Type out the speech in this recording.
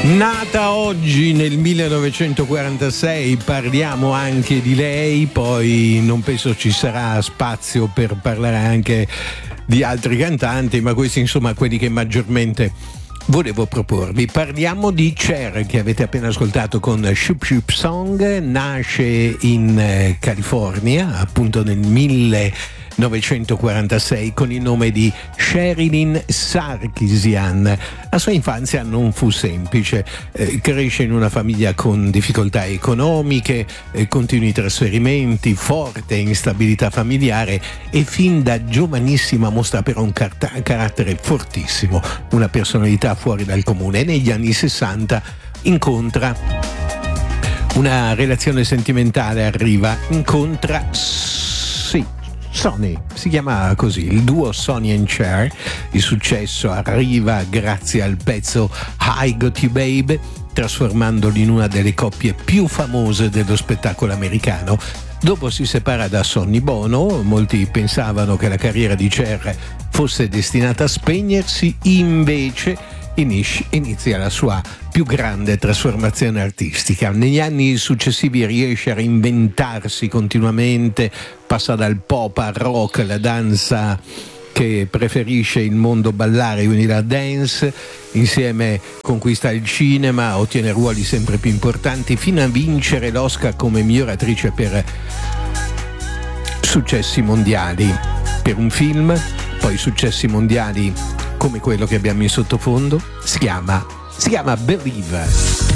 Nata oggi nel 1946, parliamo anche di lei, poi non penso ci sarà spazio per parlare anche di altri cantanti, ma questi insomma quelli che maggiormente volevo proporvi. Parliamo di Cher, che avete appena ascoltato con Shoop Shoop Song. Nasce in California appunto nel 1946 con il nome di Sherilyn Sarkisian. La sua infanzia non fu semplice, cresce in una famiglia con difficoltà economiche, continui trasferimenti, forte instabilità familiare e fin da giovanissima mostra però un carattere fortissimo, una personalità fuori dal comune. E negli anni 60 incontra una relazione sentimentale, incontra Sonny, si chiama così, il duo Sonny and Cher. Il successo arriva grazie al pezzo I Got You Babe, trasformandolo in una delle coppie più famose dello spettacolo americano. Dopo si separa da Sonny Bono, molti pensavano che la carriera di Cher fosse destinata a spegnersi, invece inizia la sua più grande trasformazione artistica. Negli anni successivi riesce a reinventarsi continuamente, passa dal pop al rock, la danza che preferisce il mondo ballare, quindi la dance, insieme conquista il cinema, ottiene ruoli sempre più importanti fino a vincere l'Oscar come miglior attrice per successi mondiali per un film, poi successi mondiali come quello che abbiamo in sottofondo. Si chiama Believer.